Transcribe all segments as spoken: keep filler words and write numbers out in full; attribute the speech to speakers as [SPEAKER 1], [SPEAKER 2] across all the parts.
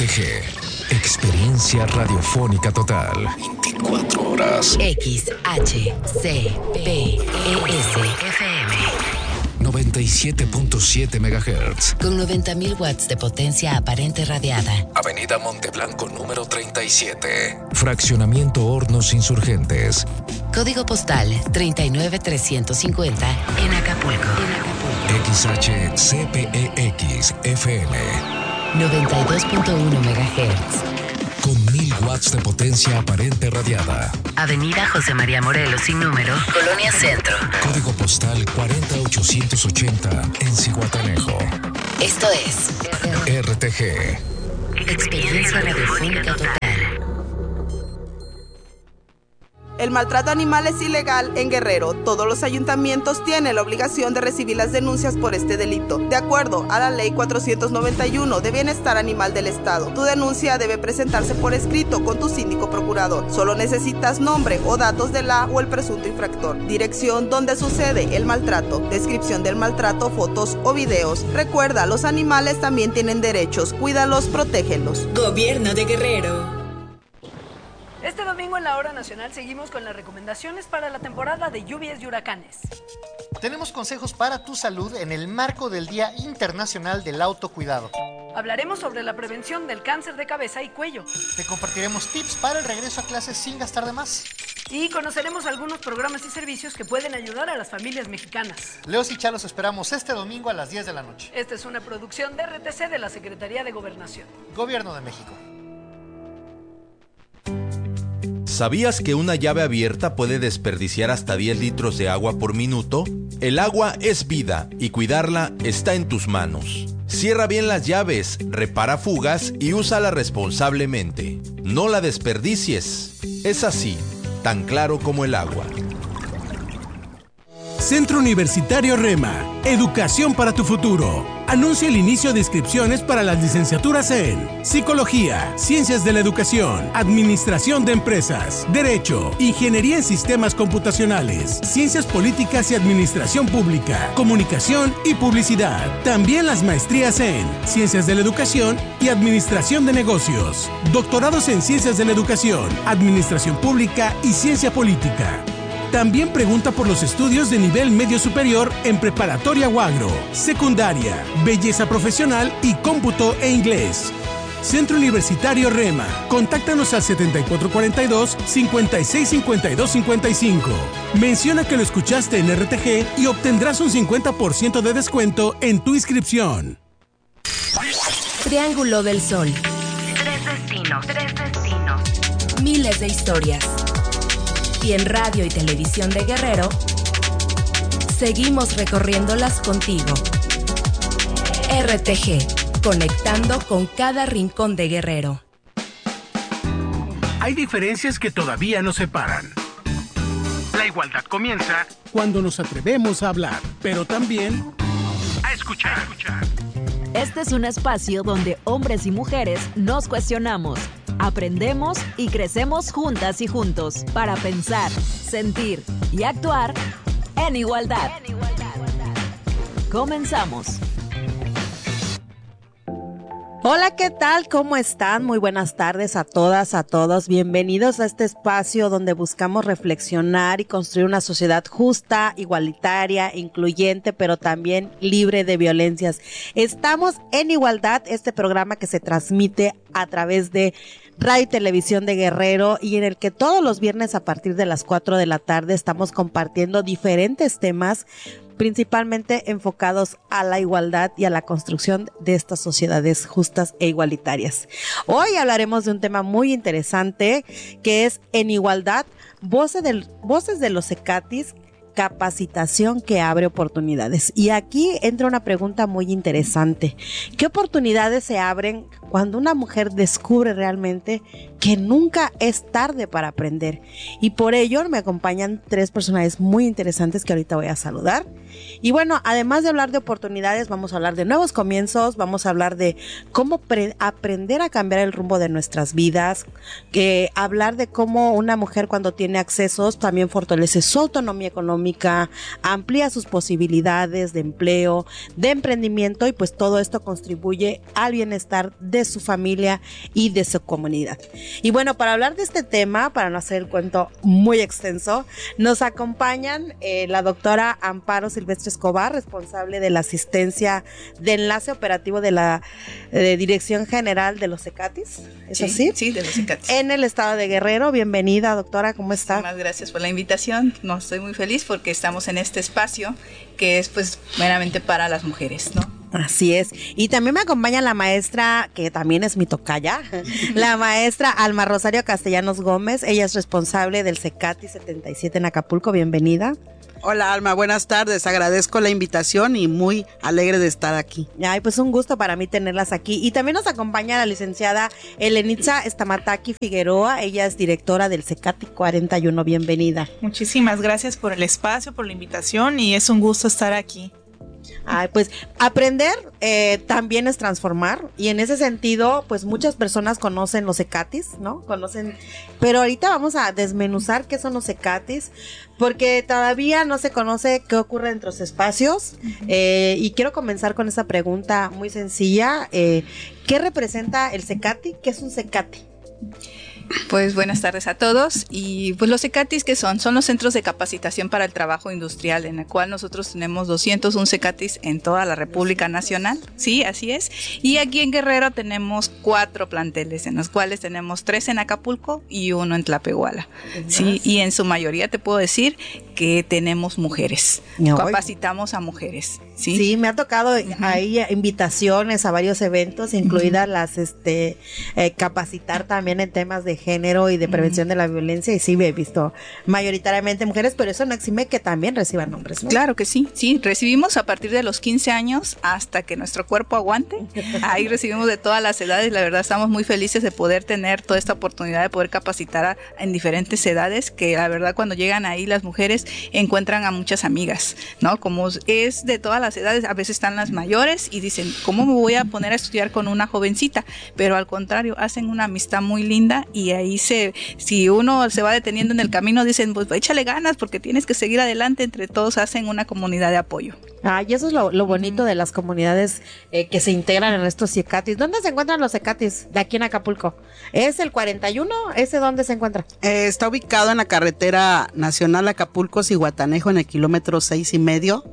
[SPEAKER 1] T G. Experiencia radiofónica total. veinticuatro horas.
[SPEAKER 2] X H C P E S F M.
[SPEAKER 1] noventa y siete punto siete megahertz.
[SPEAKER 2] Con noventa mil watts de potencia aparente radiada.
[SPEAKER 1] Avenida Monteblanco número treinta y siete. Fraccionamiento Hornos Insurgentes.
[SPEAKER 2] Código postal treinta y nueve trescientos cincuenta en Acapulco.
[SPEAKER 1] X H C P E X F M.
[SPEAKER 2] noventa y dos punto uno megahertz.
[SPEAKER 1] Con mil watts de potencia aparente radiada.
[SPEAKER 2] Avenida José María Morelos sin número, Colonia Centro.
[SPEAKER 1] Código postal cuarenta ochocientos ochenta en Zihuatanejo.
[SPEAKER 2] Esto es
[SPEAKER 1] R T G.
[SPEAKER 2] Experiencia radiofónica total.
[SPEAKER 3] El maltrato animal es ilegal en Guerrero. Todos los ayuntamientos tienen la obligación de recibir las denuncias por este delito. De acuerdo a la Ley cuatrocientos noventa y uno de Bienestar Animal del Estado, tu denuncia debe presentarse por escrito con tu síndico procurador. Solo necesitas nombre o datos de la o el presunto infractor, dirección donde sucede el maltrato, descripción del maltrato, fotos o videos. Recuerda, los animales también tienen derechos. Cuídalos, protégelos.
[SPEAKER 4] Gobierno de Guerrero.
[SPEAKER 5] Este domingo en la Hora Nacional seguimos con las recomendaciones para la temporada de lluvias y huracanes.
[SPEAKER 6] Tenemos consejos para tu salud en el marco del Día Internacional del Autocuidado.
[SPEAKER 5] Hablaremos sobre la prevención del cáncer de cabeza y cuello.
[SPEAKER 6] Te compartiremos tips para el regreso a clases sin gastar de más.
[SPEAKER 5] Y conoceremos algunos programas y servicios que pueden ayudar a las familias mexicanas.
[SPEAKER 6] Leos y Chalos esperamos este domingo a las diez de la noche.
[SPEAKER 5] Esta es una producción de R T C de la Secretaría de Gobernación.
[SPEAKER 6] Gobierno de México.
[SPEAKER 7] ¿Sabías que una llave abierta puede desperdiciar hasta diez litros de agua por minuto? El agua es vida y cuidarla está en tus manos. Cierra bien las llaves, repara fugas y úsala responsablemente. No la desperdicies. Es así, tan claro como el agua.
[SPEAKER 8] Centro Universitario Rema, educación para tu futuro. Anuncia el inicio de inscripciones para las licenciaturas en Psicología, Ciencias de la Educación, Administración de Empresas, Derecho, Ingeniería en Sistemas Computacionales, Ciencias Políticas y Administración Pública, Comunicación y Publicidad. También las maestrías en Ciencias de la Educación y Administración de Negocios, doctorados en Ciencias de la Educación, Administración Pública y Ciencia Política. También pregunta por los estudios de nivel medio superior en preparatoria o agro, secundaria, belleza profesional y cómputo e inglés. Centro Universitario Rema. Contáctanos al setenta y cuatro cuarenta y dos, cincuenta y seis cincuenta y dos cincuenta y cinco. Menciona que lo escuchaste en R T G y obtendrás un cincuenta por ciento de descuento en tu inscripción.
[SPEAKER 9] Triángulo del Sol.
[SPEAKER 10] Tres destinos, tres destinos.
[SPEAKER 9] Miles de historias. Y en radio y televisión de Guerrero, seguimos recorriéndolas contigo. R T G, conectando con cada rincón de Guerrero.
[SPEAKER 8] Hay diferencias que todavía nos separan. La igualdad comienza cuando nos atrevemos a hablar, pero también a escuchar. A escuchar.
[SPEAKER 11] Este es un espacio donde hombres y mujeres nos cuestionamos, aprendemos y crecemos juntas y juntos para pensar, sentir y actuar en igualdad. En igualdad. Comenzamos.
[SPEAKER 12] Hola, ¿qué tal? ¿Cómo están? Muy buenas tardes a todas, a todos. Bienvenidos a este espacio donde buscamos reflexionar y construir una sociedad justa, igualitaria, incluyente, pero también libre de violencias. Estamos en Igualdad, este programa que se transmite a través de Radio y Televisión de Guerrero y en el que todos los viernes a partir de las cuatro de la tarde estamos compartiendo diferentes temas, principalmente enfocados a la igualdad y a la construcción de estas sociedades justas e igualitarias. Hoy hablaremos de un tema muy interesante que es En Igualdad, voces de, voces de los Cecatis, capacitación que abre oportunidades. Y aquí entra una pregunta muy interesante. ¿Qué oportunidades se abren cuando una mujer descubre realmente que nunca es tarde para aprender? Y por ello me acompañan tres personajes muy interesantes que ahorita voy a saludar. Y bueno, además de hablar de oportunidades, vamos a hablar de nuevos comienzos, vamos a hablar de cómo pre- aprender a cambiar el rumbo de nuestras vidas, que hablar de cómo una mujer cuando tiene accesos también fortalece su autonomía económica, amplía sus posibilidades de empleo, de emprendimiento, y pues todo esto contribuye al bienestar de su familia y de su comunidad. Y bueno, para hablar de este tema, para no hacer el cuento muy extenso, nos acompañan eh, la doctora Amparo Silvestre Escobar, responsable de la asistencia de enlace operativo de la de Dirección General de los CECATIS, ¿es
[SPEAKER 13] sí,
[SPEAKER 12] así?
[SPEAKER 13] Sí, de los CECATIS.
[SPEAKER 12] En el estado de Guerrero. Bienvenida, doctora, ¿cómo está?
[SPEAKER 13] Muchas gracias por la invitación. No, estoy muy feliz porque estamos en este espacio que es pues meramente para las mujeres, ¿no?
[SPEAKER 12] Así es. Y también me acompaña la maestra, que también es mi tocaya, la maestra Alma Rosario Castellanos Gómez. Ella es responsable del CECATIS setenta y siete en Acapulco. Bienvenida.
[SPEAKER 14] Hola Alma, buenas tardes, agradezco la invitación y muy alegre de estar aquí.
[SPEAKER 12] Ay, pues un gusto para mí tenerlas aquí. Y también nos acompaña la licenciada Elenitza Estamataki Figueroa, ella es directora del CECATI cuarenta y uno, bienvenida.
[SPEAKER 15] Muchísimas gracias por el espacio, por la invitación y es un gusto estar aquí.
[SPEAKER 12] Ay, pues aprender eh, también es transformar, y en ese sentido pues muchas personas conocen los CECATIS, ¿no? Conocen, pero ahorita vamos a desmenuzar qué son los CECATIS, porque todavía no se conoce qué ocurre dentro de los espacios. Uh-huh. eh, y quiero comenzar con esa pregunta muy sencilla. eh, ¿qué representa el CECATI? ¿Qué es un CECATI?
[SPEAKER 13] Pues buenas tardes a todos. Y pues los CECATIS, ¿qué son? Son los centros de capacitación para el trabajo industrial, en el cual nosotros tenemos doscientos uno CECATIS en toda la República Nacional. Sí, así es. Y aquí en Guerrero tenemos cuatro planteles, en los cuales tenemos tres en Acapulco y uno en Tlapehuala. Sí, y en su mayoría te puedo decir que tenemos mujeres. No, capacitamos a mujeres. Sí,
[SPEAKER 12] sí, me ha tocado uh-huh. ahí invitaciones a varios eventos, incluidas uh-huh. las este eh, capacitar también en temas de género y de prevención uh-huh. de la violencia, y sí he visto mayoritariamente mujeres, pero eso no exime que también reciban hombres, ¿no?
[SPEAKER 13] Claro que sí, sí, recibimos a partir de los quince años hasta que nuestro cuerpo aguante. Ahí recibimos de todas las edades. La verdad estamos muy felices de poder tener toda esta oportunidad de poder capacitar a, en diferentes edades, que la verdad cuando llegan ahí las mujeres encuentran a muchas amigas, ¿no? Como es de todas las edades, a veces están las mayores y dicen, ¿cómo me voy a poner a estudiar con una jovencita? Pero al contrario, hacen una amistad muy linda, y ahí se, si uno se va deteniendo en el camino, dicen, pues échale ganas porque tienes que seguir adelante. Entre todos hacen una comunidad de apoyo.
[SPEAKER 12] Ah, y eso es lo, lo bonito de las comunidades eh, que se integran en estos CECATIS. ¿Dónde se encuentran los CECATIS de aquí en Acapulco? ¿Es el cuarenta y uno? ¿Ese dónde se encuentra?
[SPEAKER 14] Eh, está ubicado en la carretera nacional Acapulco-Zihuatanejo, en el kilómetro seis y medio.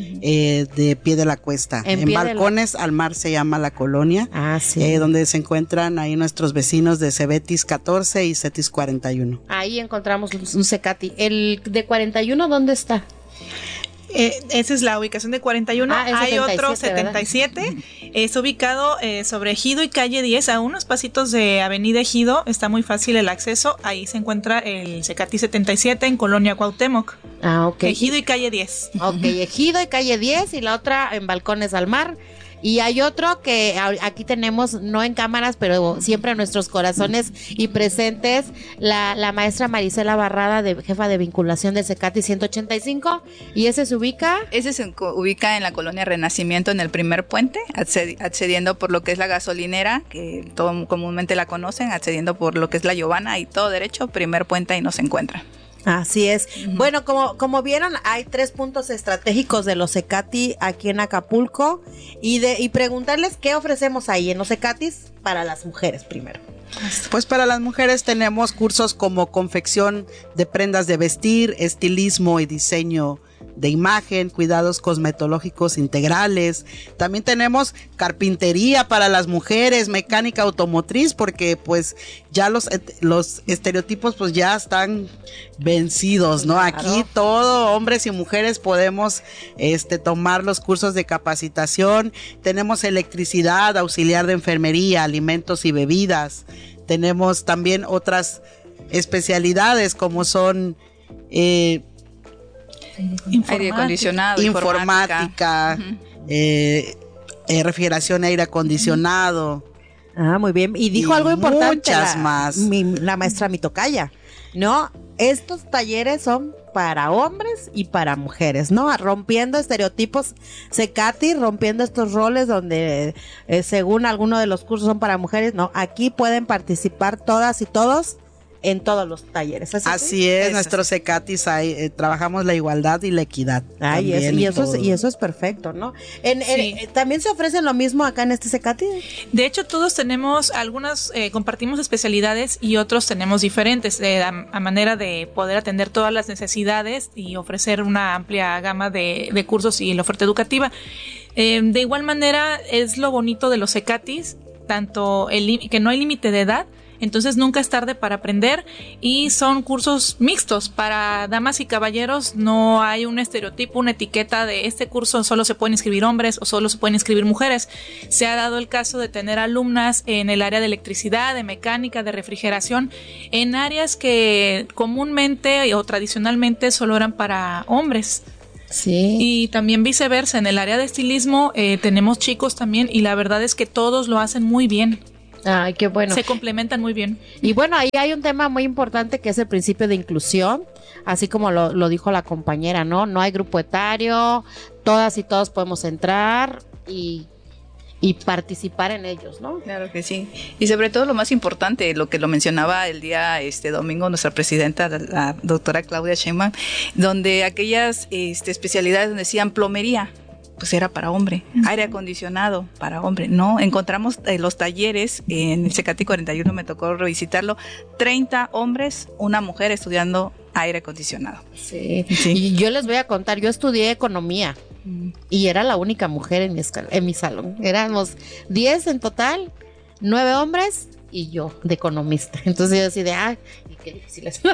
[SPEAKER 14] Eh, de Pie de la Cuesta, en, en Balcones la... al Mar se llama la colonia,
[SPEAKER 12] ah, sí.
[SPEAKER 14] eh, donde se encuentran ahí nuestros vecinos de CEBETIS catorce y CETIS cuarenta y uno.
[SPEAKER 12] Ahí encontramos un CECATI. ¿El de cuarenta y uno dónde está?
[SPEAKER 15] Eh, esa es la ubicación de cuarenta y uno. Ah, hay setenta y siete, otro setenta y siete, ¿verdad? Es ubicado eh, sobre Ejido y calle diez, a unos pasitos de avenida Ejido. Está muy fácil el acceso. Ahí se encuentra el CECATI setenta y siete en Colonia Cuauhtémoc.
[SPEAKER 12] Ah, ok.
[SPEAKER 15] Ejido y calle diez.
[SPEAKER 12] Ok, Ejido y calle diez, y la otra en Balcones al Mar. Y hay otro que aquí tenemos, no en cámaras, pero siempre en nuestros corazones y presentes, la, la maestra Marisela Barrada, de jefa de vinculación del CECATI ciento ochenta y cinco, y ese se ubica...
[SPEAKER 13] Ese se ubica en la colonia Renacimiento, en el primer puente, accedi- accediendo por lo que es la gasolinera, que todo comúnmente la conocen, accediendo por lo que es la Giovana, y todo derecho, primer puente, ahí nos encuentran.
[SPEAKER 12] Así es. Uh-huh. Bueno, como, como vieron, hay tres puntos estratégicos de los CECATI aquí en Acapulco, y de y preguntarles qué ofrecemos ahí en los CECATIs para las mujeres primero.
[SPEAKER 14] Pues para las mujeres tenemos cursos como confección de prendas de vestir, estilismo y diseño de imagen, cuidados cosmetológicos integrales. También tenemos carpintería para las mujeres, mecánica automotriz, porque pues ya los, los estereotipos pues ya están vencidos, ¿no? Claro. Aquí todo, hombres y mujeres, podemos este, tomar los cursos de capacitación. Tenemos electricidad, auxiliar de enfermería, alimentos y bebidas. Tenemos también otras especialidades como son eh,
[SPEAKER 13] aire acondicionado,
[SPEAKER 14] informática, informática uh-huh. eh, eh, refrigeración, aire acondicionado.
[SPEAKER 12] Ah, muy bien. Y dijo y algo importante.
[SPEAKER 14] Muchas
[SPEAKER 12] la,
[SPEAKER 14] más.
[SPEAKER 12] Mi, la maestra Mitocaya. No, estos talleres son para hombres y para mujeres, ¿no? Rompiendo estereotipos, Cecati, rompiendo estos roles donde eh, según alguno de los cursos son para mujeres, no, aquí pueden participar todas y todos en todos los talleres.
[SPEAKER 14] Así, así es, nuestros Cecatis ahí, eh, trabajamos la igualdad y la equidad.
[SPEAKER 12] Ay, es, y, eso es, y eso es perfecto, ¿no? En, sí. en, ¿También se ofrece lo mismo acá en este Cecati?
[SPEAKER 15] De hecho, todos tenemos, algunas eh, compartimos especialidades y otros tenemos diferentes, eh, a, a manera de poder atender todas las necesidades y ofrecer una amplia gama de, de cursos y la oferta educativa. Eh, de igual manera, es lo bonito de los Cecatis, tanto el, que no hay límite de edad. Entonces nunca es tarde para aprender y son cursos mixtos para damas y caballeros. No hay un estereotipo, una etiqueta de este curso solo se pueden inscribir hombres o solo se pueden inscribir mujeres. Se ha dado el caso de tener alumnas en el área de electricidad, de mecánica, de refrigeración, en áreas que comúnmente o tradicionalmente solo eran para hombres.
[SPEAKER 12] Sí.
[SPEAKER 15] Y también viceversa, en el área de estilismo eh, tenemos chicos también y la verdad es que todos lo hacen muy bien.
[SPEAKER 12] Ay, qué bueno.
[SPEAKER 15] Se complementan muy bien.
[SPEAKER 12] Y bueno, ahí hay un tema muy importante que es el principio de inclusión, así como lo, lo dijo la compañera, ¿no? No hay grupo etario, todas y todos podemos entrar y, y participar en ellos, ¿no?
[SPEAKER 13] Claro que sí. Y sobre todo lo más importante, lo que lo mencionaba el día este domingo nuestra presidenta, la, la doctora Claudia Sheinbaum, donde aquellas este, especialidades donde decían plomería, pues era para hombre, uh-huh. aire acondicionado para hombre, no, encontramos eh, los talleres en el Cecati cuarenta y uno, me tocó revisitarlo, treinta hombres, una mujer estudiando aire acondicionado.
[SPEAKER 12] Sí, sí. Y yo les voy a contar, yo estudié economía uh-huh. y era la única mujer en mi, escala, en mi salón, éramos diez en total, nueve hombres y yo de economista, entonces yo decía de, ah, qué difícil es.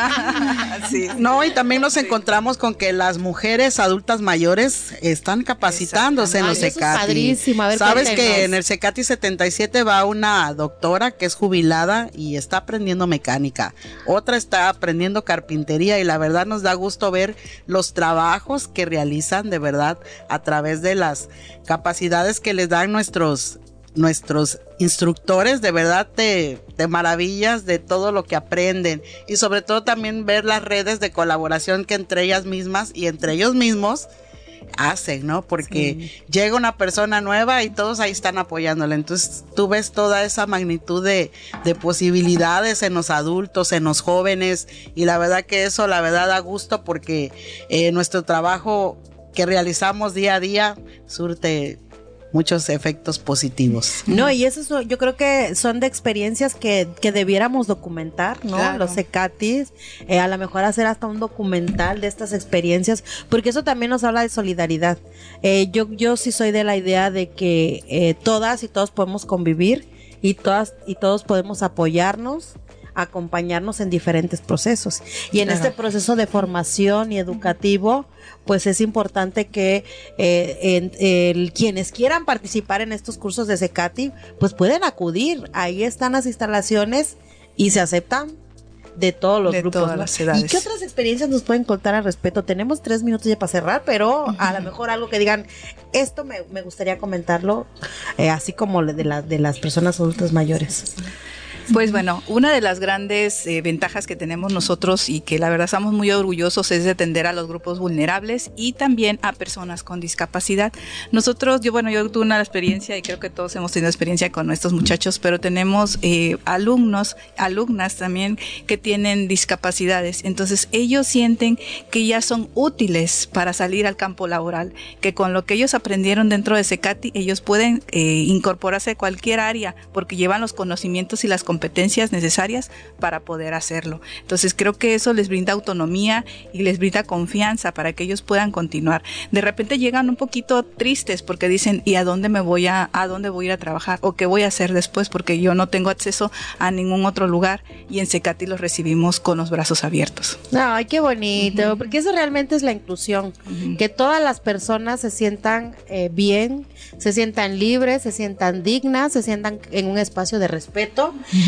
[SPEAKER 14] Sí. No, y también nos sí. encontramos con que las mujeres adultas mayores están capacitándose Exacto. en los Ay, Cecati.
[SPEAKER 12] Eso es padrísimo. A ver,
[SPEAKER 14] Sabes cuéntenos. Que en el Cecati setenta y siete va una doctora que es jubilada y está aprendiendo mecánica. Otra está aprendiendo carpintería y la verdad nos da gusto ver los trabajos que realizan de verdad a través de las capacidades que les dan nuestros nuestros instructores, de verdad te, te maravillas de todo lo que aprenden y sobre todo también ver las redes de colaboración que entre ellas mismas y entre ellos mismos hacen, ¿no? Porque sí. llega una persona nueva y todos ahí están apoyándola, entonces tú ves toda esa magnitud de, de posibilidades en los adultos, en los jóvenes y la verdad que eso la verdad da gusto porque eh, nuestro trabajo que realizamos día a día surte muchos efectos positivos.
[SPEAKER 12] No, y eso yo creo que son de experiencias que, que debiéramos documentar, ¿no? Claro. Los Cecatis, eh, a lo mejor hacer hasta un documental de estas experiencias, porque eso también nos habla de solidaridad. Eh, yo, yo sí soy de la idea de que eh, todas y todos podemos convivir y todas y todos podemos apoyarnos, acompañarnos en diferentes procesos. Y en claro. este proceso de formación y educativo, pues es importante que eh, en, el, quienes quieran participar en estos cursos de Cecati, pues pueden acudir. Ahí están las instalaciones y se aceptan de todos los
[SPEAKER 13] de
[SPEAKER 12] grupos.
[SPEAKER 13] Todas las edades.
[SPEAKER 12] ¿Y qué otras experiencias nos pueden contar al respecto? Tenemos tres minutos ya para cerrar, pero uh-huh. a lo mejor algo que digan, esto me, me gustaría comentarlo, eh, así como de, la, de las personas adultas mayores.
[SPEAKER 13] Pues bueno, una de las grandes eh, ventajas que tenemos nosotros y que la verdad estamos muy orgullosos es de atender a los grupos vulnerables y también a personas con discapacidad. Nosotros, yo bueno, yo tuve una experiencia y creo que todos hemos tenido experiencia con estos muchachos, pero tenemos eh, alumnos, alumnas también que tienen discapacidades. Entonces ellos sienten que ya son útiles para salir al campo laboral, que con lo que ellos aprendieron dentro de Cecati, ellos pueden eh, incorporarse a cualquier área porque llevan los conocimientos y las competencias competencias necesarias para poder hacerlo. Entonces creo que eso les brinda autonomía y les brinda confianza para que ellos puedan continuar. De repente llegan un poquito tristes porque dicen, ¿y a dónde me voy a, a dónde voy a ir a trabajar? ¿O qué voy a hacer después? Porque yo no tengo acceso a ningún otro lugar y en Cecati los recibimos con los brazos abiertos.
[SPEAKER 12] Ay, qué bonito, uh-huh. porque eso realmente es la inclusión, uh-huh. que todas las personas se sientan eh, bien, se sientan libres, se sientan dignas, se sientan en un espacio de respeto. Uh-huh.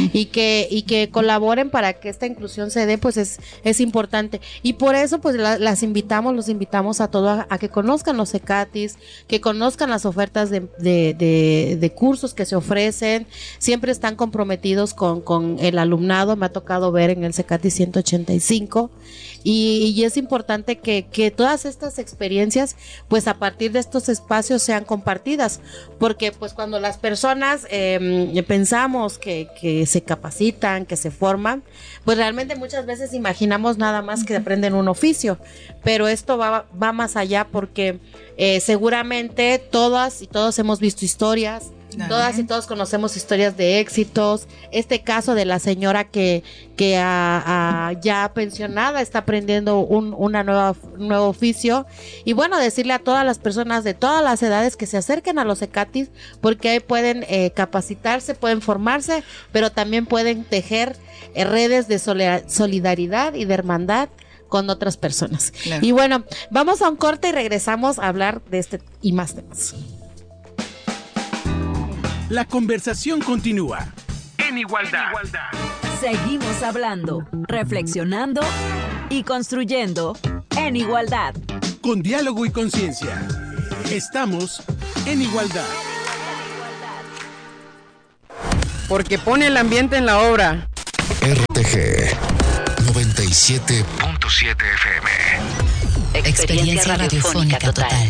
[SPEAKER 12] y que y que colaboren para que esta inclusión se dé, pues es es importante. Y por eso pues la, las invitamos, los invitamos a todos a, a que conozcan los CECATIS, que conozcan las ofertas de, de, de, de cursos que se ofrecen. Siempre están comprometidos con, con el alumnado, me ha tocado ver en el CECATIS ciento ochenta y cinco. Y, y es importante que, que todas estas experiencias, pues a partir de estos espacios sean compartidas, porque pues cuando las personas eh, pensamos que, que se capacitan, que se forman, pues realmente muchas veces imaginamos nada más que aprenden un oficio, pero esto va, va más allá porque eh, seguramente todas y todos hemos visto historias. Todas y todos conocemos historias de éxitos. Este caso de la señora que, que a, a ya pensionada está aprendiendo un una nueva, un nuevo oficio. Y bueno, decirle a todas las personas de todas las edades que se acerquen a los CECATIS, porque ahí pueden eh, capacitarse, pueden formarse, pero también pueden tejer eh, redes de solidaridad y de hermandad con otras personas. Claro. Y bueno, vamos a un corte y regresamos a hablar de este y más temas.
[SPEAKER 8] La conversación continúa. En igualdad.
[SPEAKER 11] en igualdad. Seguimos hablando, reflexionando y construyendo en igualdad.
[SPEAKER 8] Con diálogo y conciencia. Estamos en igualdad.
[SPEAKER 16] Porque pone el ambiente en la obra.
[SPEAKER 1] R T G noventa y siete punto siete F M.
[SPEAKER 2] Experiencia radiofónica total.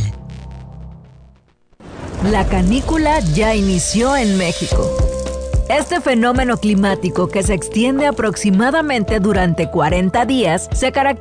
[SPEAKER 11] La canícula ya inició en México. Este fenómeno climático, que se extiende aproximadamente durante cuarenta días, se caracteriza